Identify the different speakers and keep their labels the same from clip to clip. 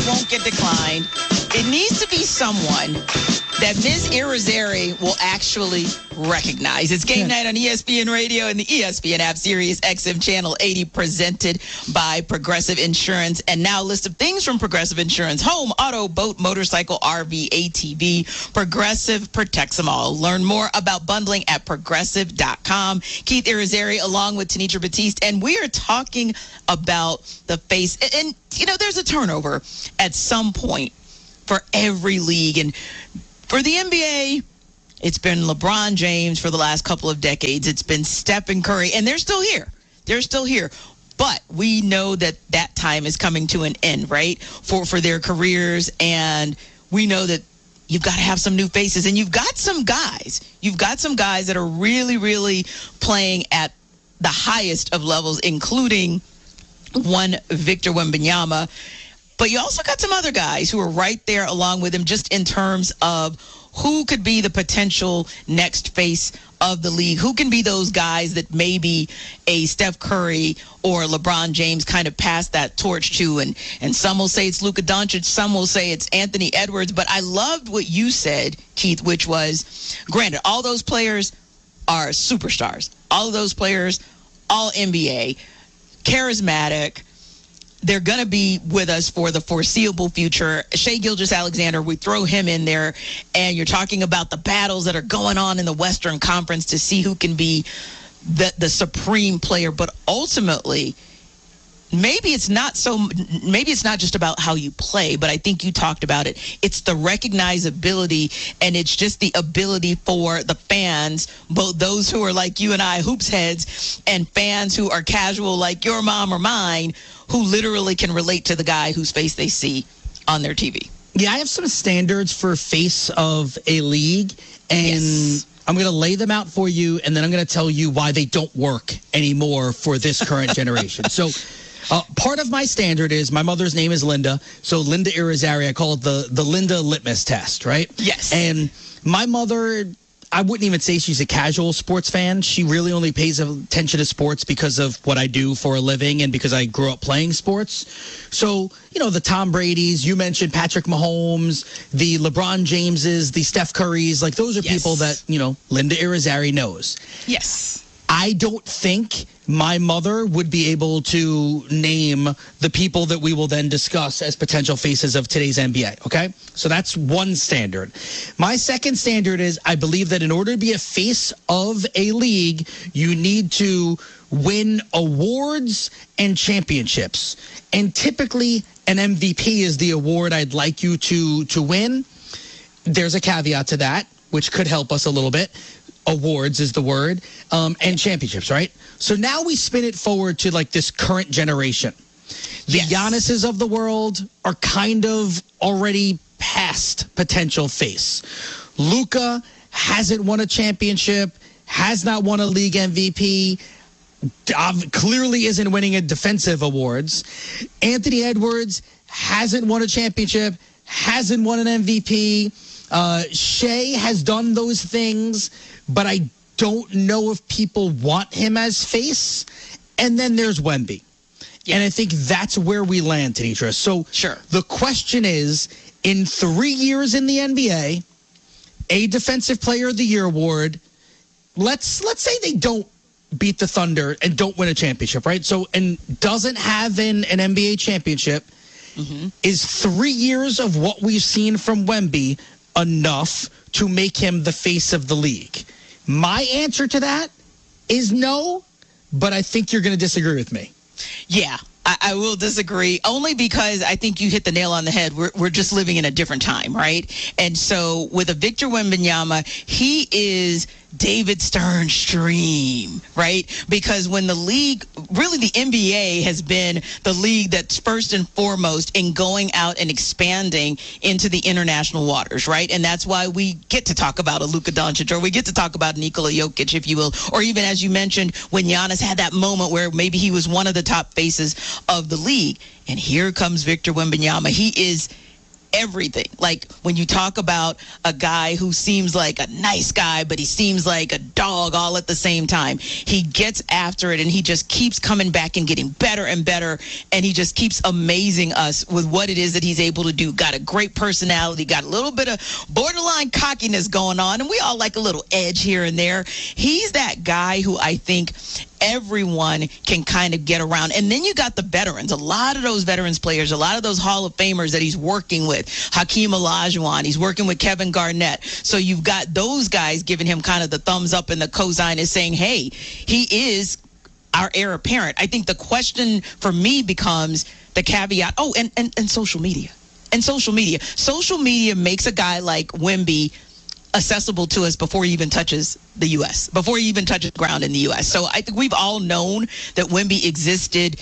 Speaker 1: won't get declined. It needs to be someone that Ms. Irizarry will actually recognize. It's Game Night on ESPN Radio and the ESPN app, Sirius XM Channel 80, presented by Progressive Insurance. And now a list of things from Progressive Insurance: home, auto, boat, motorcycle, RV, ATV. Progressive protects them all. Learn more about bundling at progressive.com. Keith Irizarry along with Tanisha Batiste. And we are talking about the face. And you know, there's a turnover at some point for every league. And for the NBA, it's been LeBron James for the last couple of decades. It's been Stephen Curry, and they're still here. They're still here. But we know that that time is coming to an end, right, for their careers. And we know that you've got to have some new faces. And you've got some guys. You've got some guys that are really, really playing at the highest of levels, including one Victor Wembanyama. But you also got some other guys who are right there along with him, just in terms of who could be the potential next face of the league. Who can be those guys that maybe a Steph Curry or LeBron James kind of pass that torch to? And some will say it's Luka Doncic, some will say it's Anthony Edwards. But I loved what you said, Keith, which was, granted, all those players are superstars. All of those players, all NBA, charismatic. They're going to be with us for the foreseeable future. Shai Gilgeous-Alexander, we throw him in there, and you're talking about the battles that are going on in the Western Conference to see who can be the supreme player. But ultimately, maybe it's not just about how you play, but I think you talked about it. It's the recognizability, and it's just the ability for the fans, both those who are like you and I, hoops heads, and fans who are casual like your mom or mine, who literally can relate to the guy whose face they see on their TV.
Speaker 2: Yeah, I have some standards for face of a league, and yes, I'm going to lay them out for you, and then I'm going to tell you why they don't work anymore for this current generation. So part of my standard is, my mother's name is Linda, so Linda Irizarry, I call it the Linda litmus test, right?
Speaker 1: Yes.
Speaker 2: And my mother, I wouldn't even say she's a casual sports fan. She really only pays attention to sports because of what I do for a living and because I grew up playing sports. So, you know, the Tom Brady's, you mentioned Patrick Mahomes, the LeBron Jameses, the Steph Currys, like those are people that, you know, Linda Irizarry knows.
Speaker 1: Yes.
Speaker 2: I don't think my mother would be able to name the people that we will then discuss as potential faces of today's NBA, okay? So that's one standard. My second standard is, I believe that in order to be a face of a league, you need to win awards and championships. And typically, an MVP is the award I'd like you to win. There's a caveat to that, which could help us a little bit. Awards is the word, and championships, right? So now we spin it forward to like this current generation. The Giannis's of the world are kind of already past potential face. Luka hasn't won a championship, has not won a league MVP, clearly isn't winning a defensive awards. Anthony Edwards hasn't won a championship, hasn't won an MVP. Shai has done those things, but I don't know if people want him as face. And then there's Wemby. Yeah. And I think that's where we land, Tanisha. So the question is, in 3 years in the NBA, a Defensive Player of the Year award, let's say they don't beat the Thunder and don't win a championship, right? So, and doesn't have an NBA championship, is 3 years of what we've seen from Wemby enough to make him the face of the league? My answer to that is no, but I think you're going to disagree with me.
Speaker 1: Yeah, I will disagree, only because I think you hit the nail on the head. We're just living in a different time, right? And so with a Victor Wembanyama, he is David Stern's dream, right? Because when the league, really the NBA has been the league that's first and foremost in going out and expanding into the international waters, right? And that's why we get to talk about a Luka Doncic, or we get to talk about Nikola Jokic, if you will, or even, as you mentioned, when Giannis had that moment where maybe he was one of the top faces of the league. And here comes Victor Wembanyama. He is everything. Like when you talk about a guy who seems like a nice guy, but he seems like a dog all at the same time. He gets after it and he just keeps coming back and getting better and better. And he just keeps amazing us with what it is that he's able to do. Got a great personality, got a little bit of borderline cockiness going on. And we all like a little edge here and there. He's that guy who I think everyone can kind of get around. And then you got the veterans, a lot of those veterans players, a lot of those Hall of Famers that he's working with. Hakeem Olajuwon, he's working with Kevin Garnett. So you've got those guys giving him kind of the thumbs up and the cosign is saying, hey, he is our heir apparent. I think the question for me becomes the caveat, and social media. And social media. Social media makes a guy like Wemby accessible to us before he even touches the U.S., before he even touches ground in the U.S. So I think we've all known that Wemby existed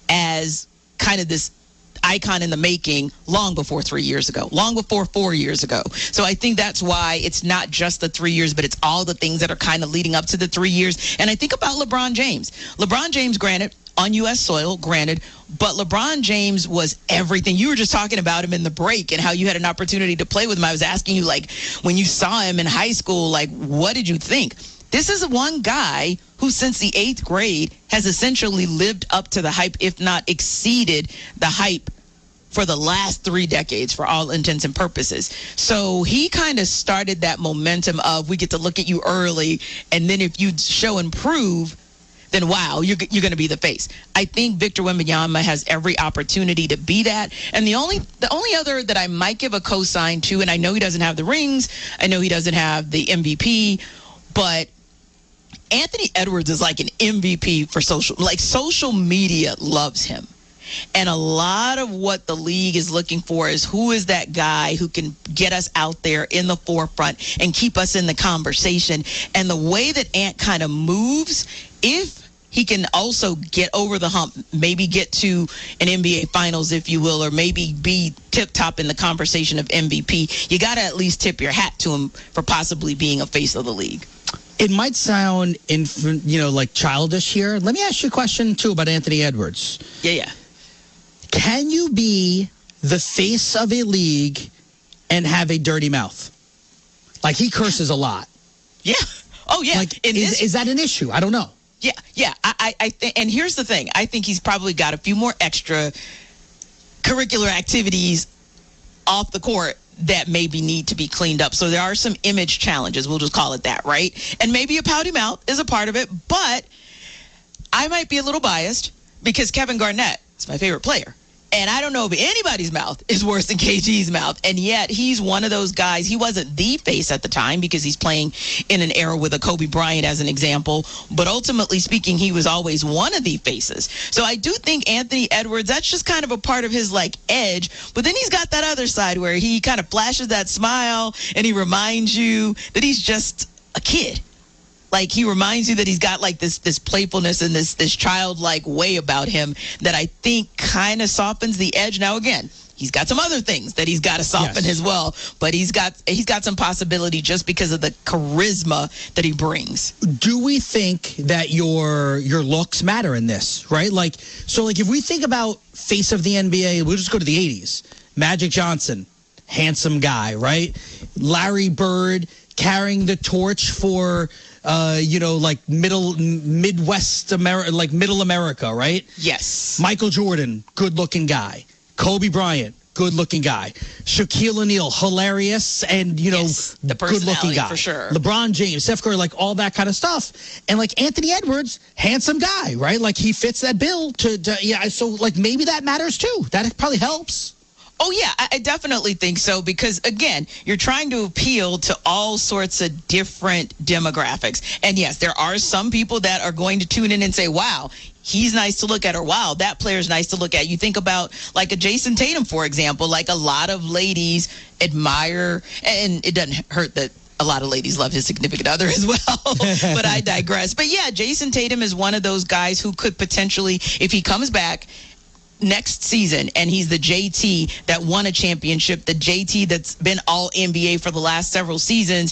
Speaker 1: as kind of this icon in the making long before 3 years ago, long before 4 years ago. So I think that's why it's not just the 3 years, but it's all the things that are kind of leading up to the 3 years. And I think about LeBron James. LeBron James, granted, on U.S. soil, granted, but LeBron James was everything. You were just talking about him in the break and how you had an opportunity to play with him. I was asking you, like, when you saw him in high school, like, what did you think? This is one guy who, since the 8th grade, has essentially lived up to the hype, if not exceeded the hype for the last 3 decades for all intents and purposes. So he kind of started that momentum of, we get to look at you early, and then if you show and prove, then wow, you're going to be the face. I think Victor Wembanyama has every opportunity to be that. And the only other that I might give a cosign to, and I know he doesn't have the rings, I know he doesn't have the MVP, but Anthony Edwards is like an MVP for social media loves him. And a lot of what the league is looking for is who is that guy who can get us out there in the forefront and keep us in the conversation. And the way that Ant kind of moves, if he can also get over the hump, maybe get to an NBA Finals, if you will, or maybe be tip-top in the conversation of MVP, you got to at least tip your hat to him for possibly being a face of the league.
Speaker 2: It might sound, like childish here. Let me ask you a question, too, about Anthony Edwards.
Speaker 1: Yeah.
Speaker 2: Can you be the face of a league and have a dirty mouth? Like, he curses a lot.
Speaker 1: Yeah. Oh, yeah.
Speaker 2: Like, is that an issue? I don't know.
Speaker 1: Yeah. I think, and here's the thing. I think he's probably got a few more extra curricular activities off the court that maybe need to be cleaned up. So there are some image challenges. We'll just call it that, right? And maybe a pouty mouth is a part of it. But I might be a little biased because Kevin Garnett is my favorite player. And I don't know if anybody's mouth is worse than KG's mouth. And yet he's one of those guys. He wasn't the face at the time because he's playing in an era with a Kobe Bryant as an example. But ultimately speaking, he was always one of the faces. So I do think Anthony Edwards, that's just kind of a part of his edge. But then he's got that other side where he kind of flashes that smile and he reminds you that he's just a kid. Like, he reminds you that he's got this playfulness and this childlike way about him that I think kind of softens the edge. Now, again, he's got some other things that he's got to soften as well, but he's got some possibility just because of the charisma that he brings.
Speaker 2: Do we think that your looks matter in this, right? So if we think about face of the NBA, we'll just go to the 80s. Magic Johnson, handsome guy, right? Larry Bird carrying the torch for Midwest America, middle America, right?
Speaker 1: Yes.
Speaker 2: Michael Jordan, good-looking guy. Kobe Bryant, good-looking guy. Shaquille O'Neal, hilarious and,
Speaker 1: the
Speaker 2: good-looking guy.
Speaker 1: For sure.
Speaker 2: LeBron James, Steph Curry, all that kind of stuff. And, Anthony Edwards, handsome guy, right? He fits that bill so, maybe that matters, too. That probably helps.
Speaker 1: Oh, yeah, I definitely think so because, again, you're trying to appeal to all sorts of different demographics. And, yes, there are some people that are going to tune in and say, wow, he's nice to look at, or wow, that player's nice to look at. You think about a Jason Tatum, for example, a lot of ladies admire, and it doesn't hurt that a lot of ladies love his significant other as well, but I digress. But, yeah, Jason Tatum is one of those guys who could potentially, if he comes back next season and he's the JT that won a championship, the JT that's been all NBA for the last several seasons,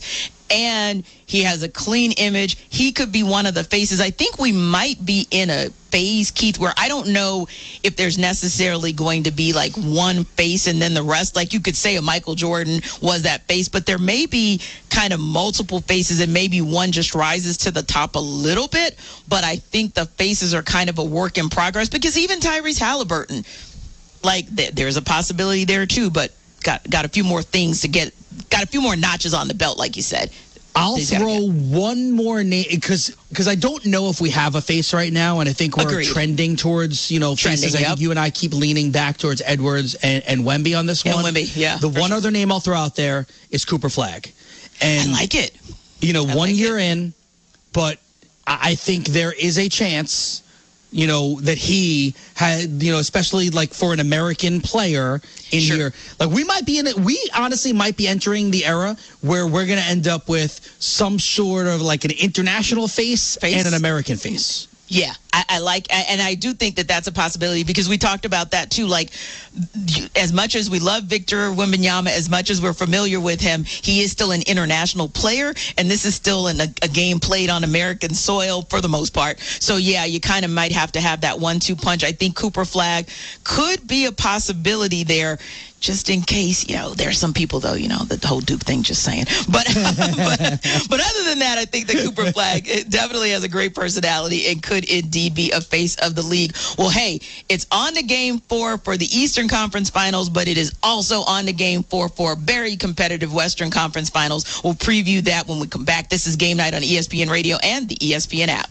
Speaker 1: and he has a clean image. He could be one of the faces. I think we might be in a phase, Keith, where I don't know if there's necessarily going to be like one face and then the rest. Like you could say a Michael Jordan was that face, but there may be kind of multiple faces and maybe one just rises to the top a little bit. But I think the faces are kind of a work in progress, because even Tyrese Halliburton, like there's a possibility there too, but got a few more things to get, got a few more notches on the belt, like you said.
Speaker 2: I'll throw one more name because I don't know if we have a face right now, and I think we're trending towards, faces. I think you and I keep leaning back towards Edwards and Wemby on this one.
Speaker 1: Wemby, yeah.
Speaker 2: The one other name I'll throw out there is Cooper Flagg. And,
Speaker 1: I like it.
Speaker 2: 1 year in, but I think there is a chance, that he had, especially like for an American player in here, like we honestly might be entering the era where we're going to end up with some sort of like an international face and an American face.
Speaker 1: Yeah, I like, and I do think that that's a possibility, because we talked about that too. Like, as much as we love Victor Wembanyama, as much as we're familiar with him, he is still an international player, and this is still a game played on American soil for the most part. So yeah, you kind of might have to have that 1-2 punch. I think Cooper Flagg could be a possibility there, just in case, there's some people, though, the whole Duke thing, just saying. But but other than that, I think that Cooper Flagg definitely has a great personality and could indeed be a face of the league. Well, hey, it's on to Game 4 for the Eastern Conference Finals, but it is also on to Game 4 for a very competitive Western Conference Finals. We'll preview that when we come back. This is Game Night on ESPN Radio and the ESPN app.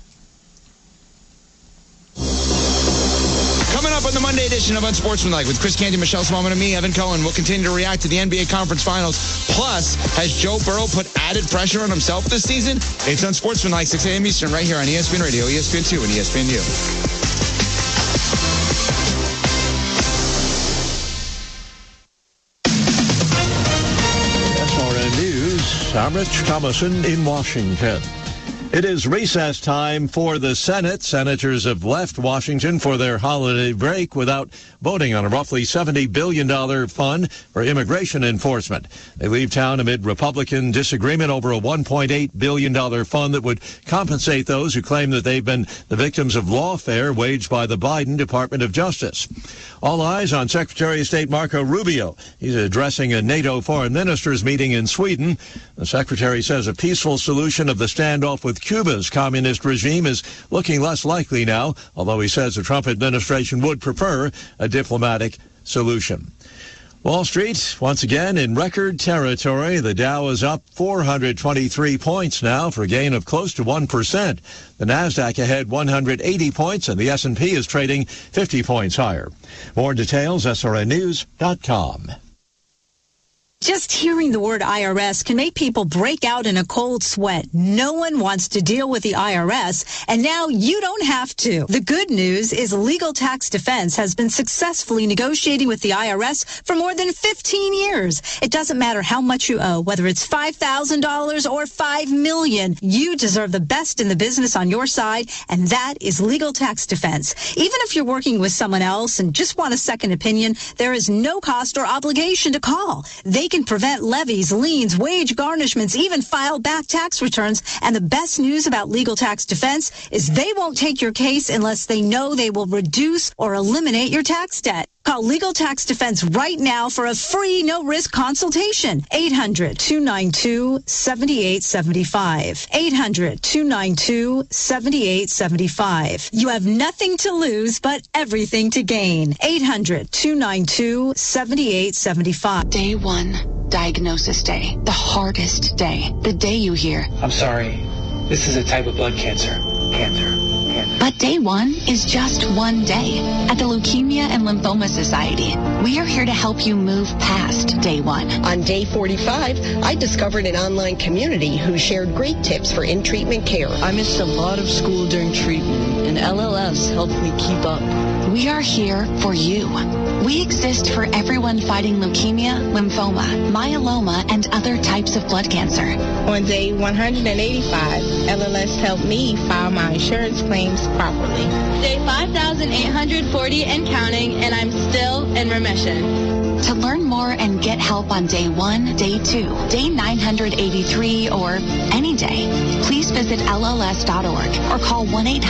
Speaker 3: Coming up on the Monday edition of Unsportsmanlike with Chris Canty, Michelle Smallman, and me, Evan Cohen, we'll continue to react to the NBA Conference Finals. Plus, has Joe Burrow put added pressure on himself this season? It's Unsportsmanlike, 6 a.m. Eastern, right here on ESPN Radio, ESPN2, and ESPNU.
Speaker 4: SRN News, I'm Rich Thomason in Washington. It is recess time for the Senate. Senators have left Washington for their holiday break without voting on a roughly $70 billion fund for immigration enforcement. They leave town amid Republican disagreement over a $1.8 billion fund that would compensate those who claim that they've been the victims of lawfare waged by the Biden Department of Justice. All eyes on Secretary of State Marco Rubio. He's addressing a NATO foreign ministers meeting in Sweden. The secretary says a peaceful solution of the standoff with Cuba's communist regime is looking less likely now, although he says the Trump administration would prefer a diplomatic solution. Wall Street, once again, in record territory. The Dow is up 423 points now for a gain of close to 1%. The Nasdaq ahead 180 points, and the S&P is trading 50 points higher. More details, srnnews.com.
Speaker 5: Just hearing the word IRS can make people break out in a cold sweat. No one wants to deal with the IRS, and now you don't have to. The good news is Legal Tax Defense has been successfully negotiating with the IRS for more than 15 years. It doesn't matter how much you owe, whether it's $5,000 or $5 million. You deserve the best in the business on your side, and that is Legal Tax Defense. Even if you're working with someone else and just want a second opinion, there is no cost or obligation to call. They can prevent levies, liens, wage garnishments, even file back tax returns. And the best news about Legal Tax Defense is they won't take your case unless they know they will reduce or eliminate your tax debt. Call Legal Tax Defense right now for a free, no-risk consultation. 800-292-7875. 800-292-7875. You have nothing to lose, but everything to gain. 800-292-7875.
Speaker 6: Day 1, diagnosis day. The hardest day. The day you hear,
Speaker 7: I'm sorry, this is a type of blood cancer.
Speaker 6: But day 1 is just one day. At the Leukemia and Lymphoma Society, we are here to help you move past day 1.
Speaker 8: On day 45, I discovered an online community who shared great tips for in-treatment care.
Speaker 9: I missed a lot of school during treatment, and LLS helped me keep up.
Speaker 6: We are here for you. We exist for everyone fighting leukemia, lymphoma, myeloma, and other types of blood cancer.
Speaker 10: On day 185, LLS helped me file my insurance claims properly.
Speaker 11: Day 5,840 and counting, and I'm still in remission.
Speaker 6: To learn more and get help on day 1, day 2, day 983, or any day, please visit LLS.org or call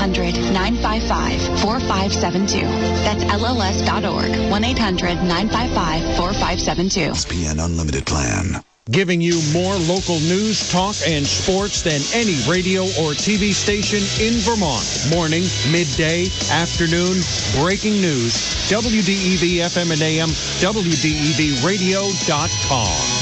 Speaker 6: 1-800-955-4572. That's LLS.org, 1-800-955-4572.
Speaker 11: ESPN Unlimited plan.
Speaker 4: Giving you more local news, talk, and sports than any radio or TV station in Vermont. Morning, midday, afternoon, breaking news. WDEV FM and AM, WDEVradio.com.